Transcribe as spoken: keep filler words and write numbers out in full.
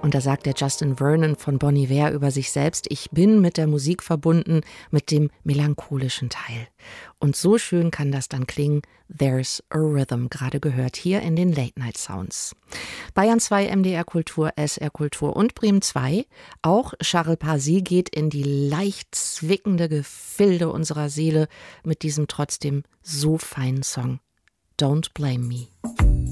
Und da sagt der Justin Vernon von Bon Iver über sich selbst: Ich bin mit der Musik verbunden, mit dem melancholischen Teil. Und so schön kann das dann klingen. There's a Rhythm, gerade gehört hier in den Late Night Sounds. Bayern zwei, M D R Kultur, S R Kultur und Bremen zwei. Auch Charles Parsi geht in die leicht zwickende Gefilde unserer Seele mit diesem trotzdem so feinen Song Don't Blame Me.